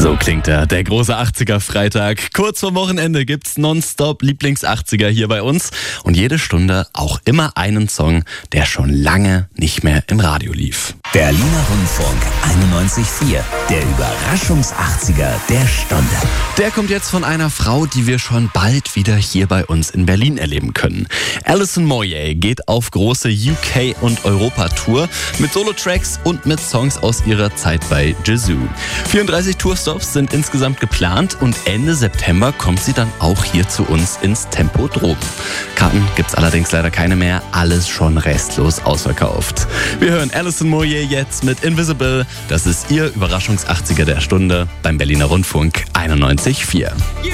So klingt er, der große 80er-Freitag. Kurz vor Wochenende gibt's nonstop Lieblings-80er hier bei uns. Und jede Stunde auch immer einen Song, der schon lange nicht mehr im Radio lief. Berliner Rundfunk 91.4, der Überraschungs-80er der Stunde. Der kommt jetzt von einer Frau, die wir schon bald wieder hier bei uns in Berlin erleben können. Alison Moyet geht auf große UK- und Europa-Tour mit Solo-Tracks und mit Songs aus ihrer Zeit bei Yazoo. 34 Tourstops sind insgesamt geplant und Ende September kommt sie dann auch hier zu uns ins Tempodrom. Karten gibt's allerdings leider keine mehr, alles schon restlos ausverkauft. Wir hören Alison Moyet jetzt mit Invisible. Das ist ihr Überraschungs-80er der Stunde beim Berliner Rundfunk 91.4.